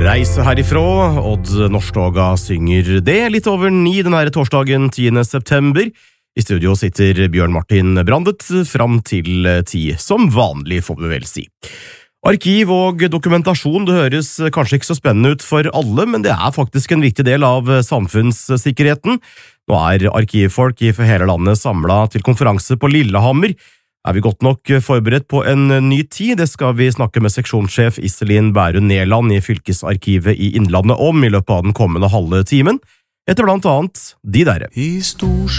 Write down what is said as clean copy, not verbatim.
Reise herifra, Odd Nordstoga synger det litt over 9 den her torsdagen 10. september. I studio sitter Bjørn Martin Brandet fram til 10, som vanlig får vi vel si. Arkiv og dokumentasjon, det høres kanskje ikke så spennende ut for alle, men det er faktisk en viktig del av samfunnssikkerheten. Nå er arkivfolk i hele landet samlet til konferanse på Lillehammer. Er vi godt nok forberedt på en ny tid? Det skal vi snakke med seksjonssjef Iselin Bærun Neland i Fylkesarkivet i Innlandet om i løpet av den kommende halve timen, etter blant annet de der. I stor